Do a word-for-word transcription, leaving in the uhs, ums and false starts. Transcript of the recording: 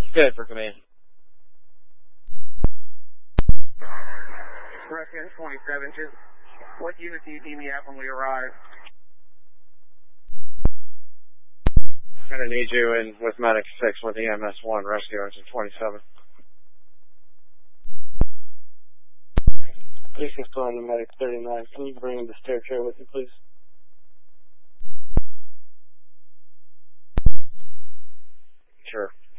Good for command. Reckon twenty-seven, just what unit do you need me at when we arrive? I'm going to need you in with Medic six with E M S one, rescue engine twenty-seven. Please still on the Medic thirty-nine. Can you bring the stair chair with you, please? Sure.